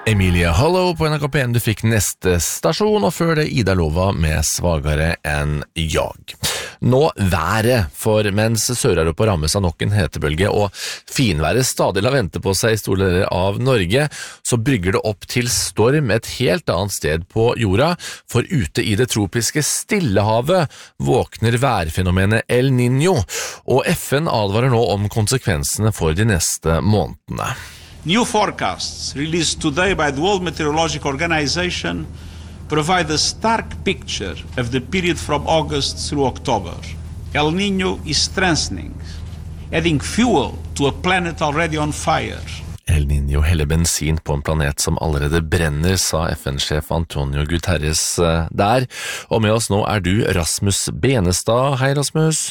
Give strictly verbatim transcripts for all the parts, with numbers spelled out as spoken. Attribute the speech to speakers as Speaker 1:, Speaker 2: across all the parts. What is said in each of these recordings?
Speaker 1: Emilie Hollow på N R K P en, du fikk neste stasjon, og før det Ida Lova med Svagare enn jag. Nå været, for mens Sør-Europa rammes av nok en hetebølge, og finværet stadig lar vente på seg i store deler av Norge, så brygger det opp til storm et helt annet sted på jorda, for ute i det tropiske Stillehavet våkner værfenomenet El Niño, og F N advarer nå om konsekvensene for de neste månedene.
Speaker 2: New forecasts released today by the World Meteorological Organization provide a stark picture of the period from August through October. El Niño is strengthening, adding fuel to a planet already on fire.
Speaker 1: El Niño heller bensin på en planet som allerede brenner, sa F N-sjef Antonio Guterres der. Og med oss nå er du Rasmus Benestad. Hei Rasmus.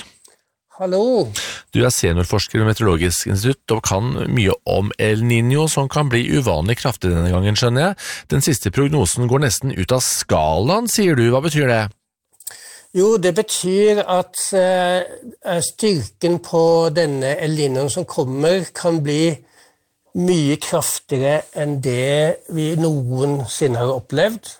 Speaker 3: Hallo.
Speaker 1: Du er seniorforsker ved Meteorologisk institutt og kan mye om El Niño, som kan bli uvanlig kraftig denne gangen, skjønner jeg. Den siste prognosen går nesten ut av skalaen, sier du. Hva betyr det?
Speaker 3: Jo, det betyr at uh, styrken på denne El Niñoen som kommer kan bli mye kraftigere enn det vi noensinne har opplevd.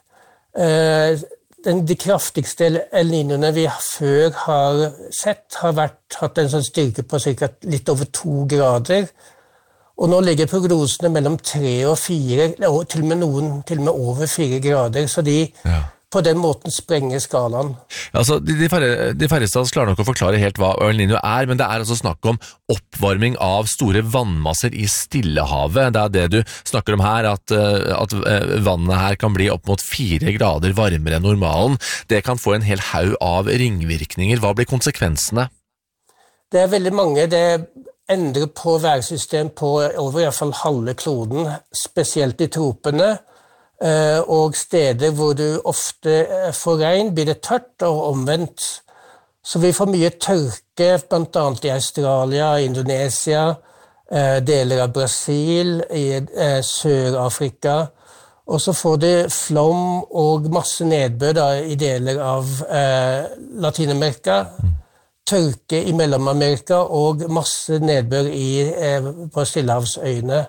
Speaker 3: Uh, Den, de kraftigste El Niñoene vi før har sett har vært, hatt en sånn styrke på cirka litt over to grader, og nå ligger prognosene mellom tre og fire, og til og med noen til og med over fire grader, så de ja. På den måten sprenger skalaen.
Speaker 1: Altså, de, de, færre, de færreste av oss klarer nok å forklare helt hva El Niño er, men det er altså snakk om oppvarming av store vannmasser i Stillehavet. Det er det du snakker om her, at, at vannet her kan bli opp mot fire grader varmere enn normalen. Det kan få en hel haug av ringvirkninger. Hva blir konsekvensene?
Speaker 3: Det er veldig mange. Det endrer på værsystem på over i hvert fall halve kloden, spesielt i tropene. Og steder hvor du ofte får regn, blir det tørt og omvendt. Så vi får mye tørke, blant annet i Australia, Indonesia, deler av Brasil, i Sør-Afrika. Og så får du flom og masse nedbør da, i deler av Latinamerika, tørke i Mellom-Amerika og masse nedbør i, på Stillehavsøyene.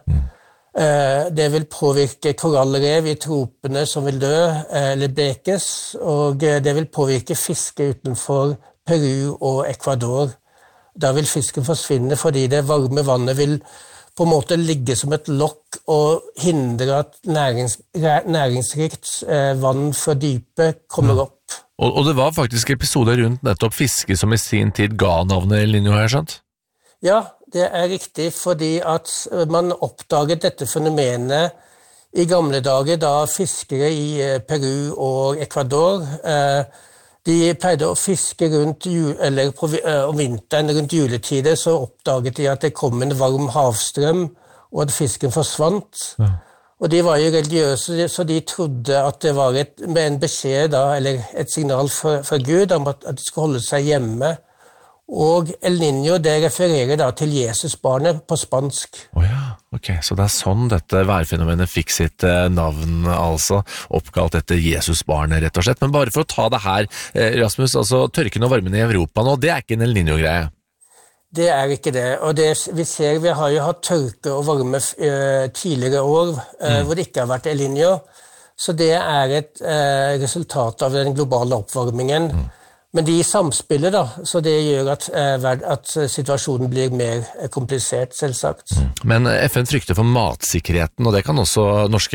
Speaker 3: Det vil påvirke korallrev i tropene som vil dø eller blekes, og det vil påvirke fiske utenfor Peru og Ecuador. Da vil fisken forsvinne fordi det varme vannet vil på en måte ligge som et lokk og hindre at nærings, næringsrikt vann fra dypet kommer opp.
Speaker 1: Og, og det var faktisk episoder rundt nettopp fiske som i sin tid ga navnet El Niño, har jeg skjønt?
Speaker 3: Ja, det er riktig, fordi at man oppdaget dette fenomenet i gamle dager da fiskere i Peru og Ecuador, de pleide å fiske rundt, eller på, om vinteren rundt juletider, så oppdaget de at det kom en varm havstrøm, og at fisken forsvant. Ja. Og de var jo religiøse, så de trodde at det var et, med en beskjed da, eller et signal fra, fra Gud om at, at de skulle holde seg hjemme. Og El Niño, det refererer da til Jesusbarnet på spansk.
Speaker 1: Åh oh ja, ok, så det er sånn dette værfenomenet fikk sitt eh, navn, altså oppkalt etter Jesusbarnet rett og slett. Men bare for å ta det her, eh, Rasmus, altså tørken og varmen i Europa nå, det er ikke en El Niño-greie?
Speaker 3: Det er ikke det, og det vi ser, vi har jo hatt tørke og varme eh, tidligere år, eh, mm. hvor det ikke har vært El Niño, så det er et eh, resultat av den globale oppvarmingen. Mm. Men de samspiller da, så det gjør at, at situasjonen blir mer komplisert, selvsagt.
Speaker 1: Men F N frykter for matsikkerheten, og det kan også norske,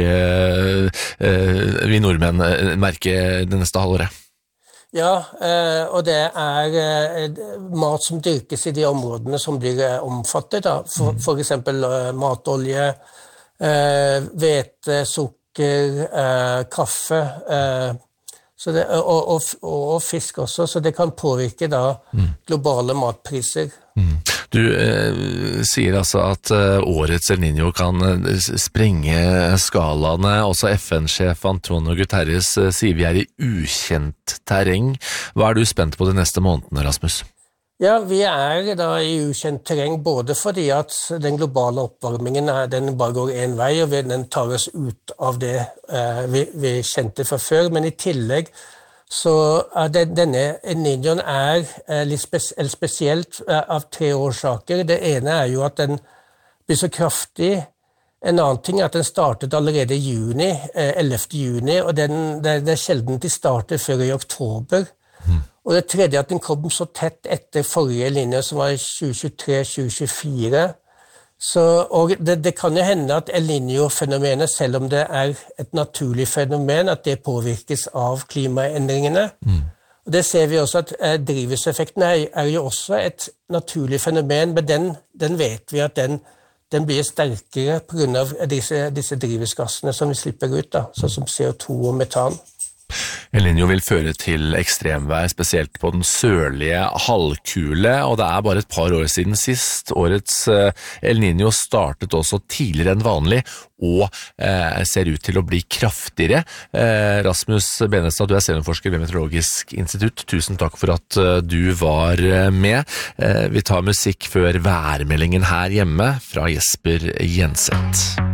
Speaker 1: vi nordmenn, merke det neste halvåret.
Speaker 3: Ja, og det er mat som dyrkes i de områdene som blir omfattet, da. For, for eksempel matolje, hvete, sukker, kaffe, Så det, og, og, og fisk også, så det kan påvirke da globale matpriser.
Speaker 1: Mm. Du eh, sier altså at eh, årets El Niño kan eh, sprenge skalaene. Også F N-sjef Antonio Guterres eh, sier vi er i ukjent terreng. Hva er du spent på de neste månedene, Rasmus?
Speaker 3: Ja, vi er da i ukjent terreng, både fordi at den globale oppvarmingen den bare går en vei, og den tar oss ut av det eh, vi, vi kjente fra før, men i tillegg så er det, denne El Niñoen er eh, litt spes, spesielt eh, av tre årsaker. Det ene er jo at den blir så kraftig En annen ting er at den startet allerede i juni, ellevte juni, og den, det, det er sjelden de starter før i oktober. Mm. Og det tredje er at den kom så tett etter forrige linje, som var tjue tjuetre tjue tjuefire. Så, og det, det kan jo hende at El Niño-fenomenet, selv om det er et naturlig fenomen, at det påvirkes av klimaendringene. Mm. Og det ser vi også at eh, drivhuseffekten er, er jo også et naturlig fenomen, men den, den vet vi at den, den blir sterkere på grunn av disse, disse drivhusgassene som vi slipper ut, da, sånn som C O to og metan.
Speaker 1: El Niño vil føre til ekstremvær, spesielt på den sørlige halvkule, og det er bare et par år siden sist. Årets El Niño startet også tidligere enn vanlig, og eh, ser ut til å bli kraftigere. Eh, Rasmus Benestad, du er seniorforsker ved Meteorologisk institutt. Tusen takk for at uh, du var med. Eh, vi tar musikk før værmeldingen her hjemme fra Jesper Jenseth.